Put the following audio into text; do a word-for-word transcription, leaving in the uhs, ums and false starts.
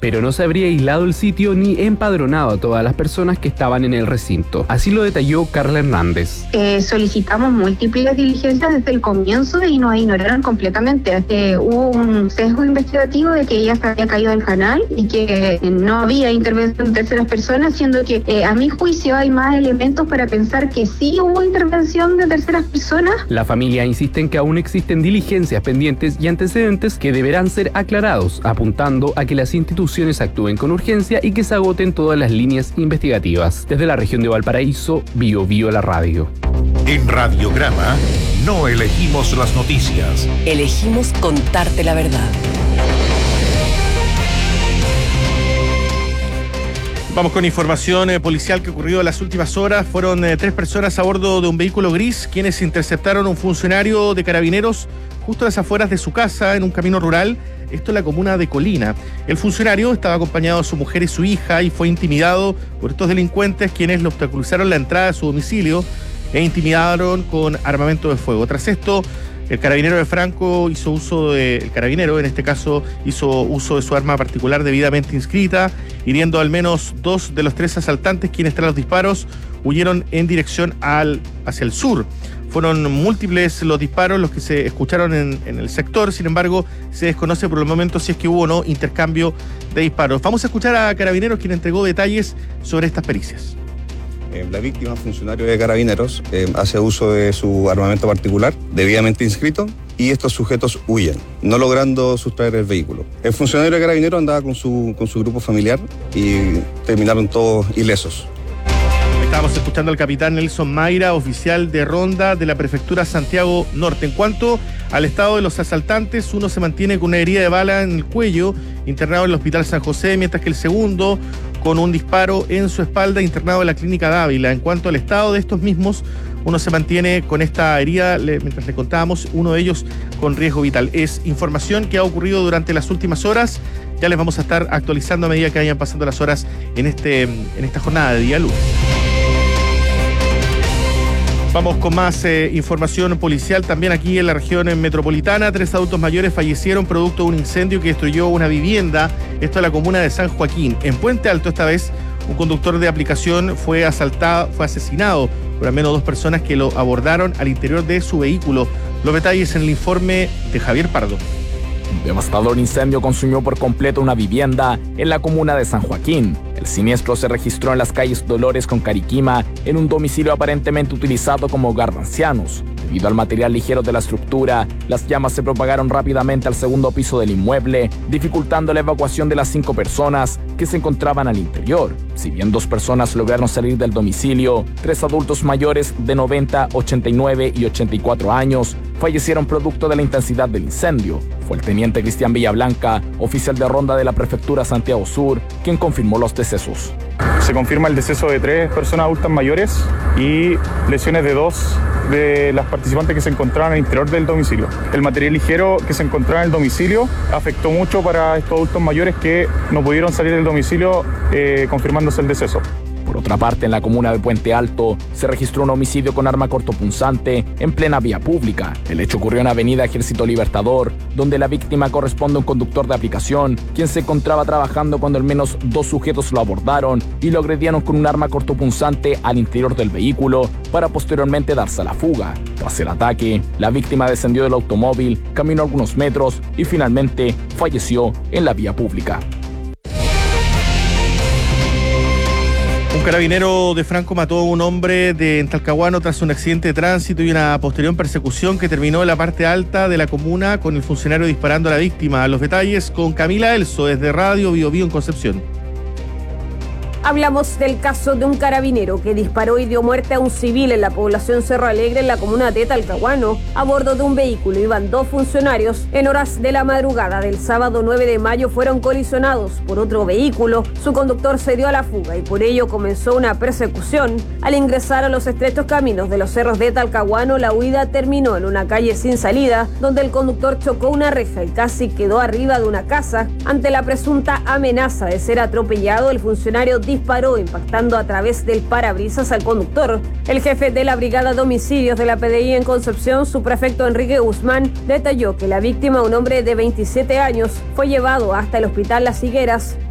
pero no se habría aislado el sitio ni empadronado a todas las personas que estaban en el recinto. Así lo detalló Carla Hernández. Eh, solicitamos múltiples diligencias desde el comienzo y nos ignoraron completamente. Eh, hubo un sesgo investigativo de que ella se había caído del canal y que eh, no había intervención de terceras personas, siendo que eh, a mi juicio hay más elementos para pensar que sí hubo intervención de terceras personas. La familia insiste en que aún existen diligencias pendientes y antecedentes que deberán ser aclarados, apuntando a que las instituciones actúen con urgencia y que se agoten todas las líneas investigativas. Desde la región de Valparaíso, Bio Bio la radio. En Radiograma no elegimos las noticias. Elegimos contarte la verdad. Vamos con información eh, policial que ocurrió en las últimas horas. Fueron eh, tres personas a bordo de un vehículo gris quienes interceptaron a un funcionario de Carabineros justo a las afueras de su casa en un camino rural, esto en la comuna de Colina. El funcionario estaba acompañado de su mujer y su hija y fue intimidado por estos delincuentes quienes le obstaculizaron la entrada a su domicilio e intimidaron con armamento de fuego. Tras esto, el carabinero de Franco hizo uso de, el carabinero en este caso hizo uso de su arma particular debidamente inscrita, hiriendo al menos dos de los tres asaltantes quienes tras los disparos huyeron en dirección al, hacia el sur. Fueron múltiples los disparos los que se escucharon en, en el sector, sin embargo se desconoce por el momento si es que hubo o no intercambio de disparos. Vamos a escuchar a Carabineros quien entregó detalles sobre estas pericias. La víctima, funcionario de Carabineros, eh, hace uso de su armamento particular, debidamente inscrito, y estos sujetos huyen, no logrando sustraer el vehículo. El funcionario de Carabineros andaba con su, con su grupo familiar y terminaron todos ilesos. Estábamos escuchando al capitán Nelson Mayra, oficial de ronda de la prefectura Santiago Norte. En cuanto al estado de los asaltantes, uno se mantiene con una herida de bala en el cuello, internado en el Hospital San José, mientras que el segundo con un disparo en su espalda, internado en la clínica Dávila. En cuanto al estado de estos mismos, uno se mantiene con esta herida, le, mientras le contábamos, uno de ellos con riesgo vital. Es información que ha ocurrido durante las últimas horas. Ya les vamos a estar actualizando a medida que vayan pasando las horas en, este, en esta jornada de día lunes. Vamos con más eh, información policial también aquí en la región metropolitana. Tres adultos mayores fallecieron producto de un incendio que destruyó una vivienda, esto en la comuna de San Joaquín. En Puente Alto, esta vez, un conductor de aplicación fue asaltado, fue asesinado por al menos dos personas que lo abordaron al interior de su vehículo. Los detalles en el informe de Javier Pardo. Un devastador incendio consumió por completo una vivienda en la comuna de San Joaquín. El siniestro se registró en las calles Dolores con Cariquima, en un domicilio aparentemente utilizado como hogar de ancianos. Debido al material ligero de la estructura, las llamas se propagaron rápidamente al segundo piso del inmueble, dificultando la evacuación de las cinco personas que se encontraban al interior. Si bien dos personas lograron salir del domicilio, tres adultos mayores de noventa, ochenta y nueve y ochenta y cuatro años fallecieron producto de la intensidad del incendio. Fue el teniente Cristian Villablanca, oficial de ronda de la prefectura Santiago Sur, quien confirmó los decesos. Se confirma el deceso de tres personas adultas mayores y lesiones de dos de las participantes que se encontraban al interior del domicilio. El material ligero que se encontraba en el domicilio afectó mucho para estos adultos mayores que no pudieron salir del domicilio, eh, confirmándose el deceso. Por otra parte, en la comuna de Puente Alto se registró un homicidio con arma cortopunzante en plena vía pública. El hecho ocurrió en Avenida Ejército Libertador, donde la víctima corresponde a un conductor de aplicación, quien se encontraba trabajando cuando al menos dos sujetos lo abordaron y lo agredieron con un arma cortopunzante al interior del vehículo para posteriormente darse a la fuga. Tras el ataque, la víctima descendió del automóvil, caminó algunos metros y finalmente falleció en la vía pública. Un carabinero de Franco mató a un hombre de en Talcahuano tras un accidente de tránsito y una posterior persecución que terminó en la parte alta de la comuna con el funcionario disparando a la víctima. Los detalles con Camila Elso desde Radio Bio Bio en Concepción. Hablamos del caso de un carabinero que disparó y dio muerte a un civil en la población Cerro Alegre, en la comuna de Talcahuano. A bordo de un vehículo iban dos funcionarios. En horas de la madrugada del sábado nueve de mayo fueron colisionados por otro vehículo. Su conductor se dio a la fuga y por ello comenzó una persecución. Al ingresar a los estrechos caminos de los cerros de Talcahuano, la huida terminó en una calle sin salida, donde el conductor chocó una reja y casi quedó arriba de una casa. Ante la presunta amenaza de ser atropellado, el funcionario disparó impactando a través del parabrisas al conductor. El jefe de la Brigada de Homicidios de la P D I en Concepción, subprefecto Enrique Guzmán, detalló que la víctima, un hombre de veintisiete años, fue llevado hasta el Hospital Las Higueras.